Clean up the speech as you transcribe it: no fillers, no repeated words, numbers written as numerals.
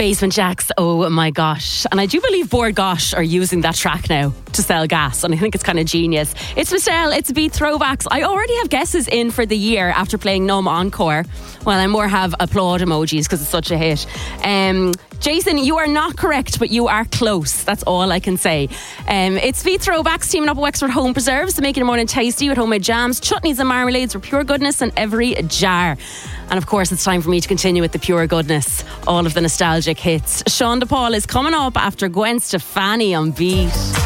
Basement Jacks, oh my gosh. And I do believe Bord Gosh are using that track now to sell gas, and I think it's kind of genius. It's Mistral, it's Beat Throwbacks. I already have guesses in for the year after playing Numb Encore. Well, I more have applaud emojis because it's such a hit. Jason, you are not correct, but you are close. That's all I can say. It's Beat Throwbacks teaming up with Wexford Home Preserves to make your morning tasty with homemade jams, chutneys and marmalades for pure goodness in every jar. And of course, it's time for me to continue with the pure goodness, all of the nostalgic hits. Sean DePaul is coming up after Gwen Stefani on Beat.